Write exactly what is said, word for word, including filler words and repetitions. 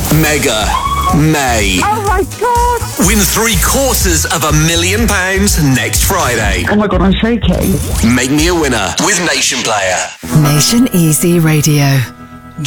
Mega May. Oh my God! Win three quarters of a million pounds next Friday. Oh my God, I'm shaking. Make me a winner with Nation Player. Nation Easy Radio.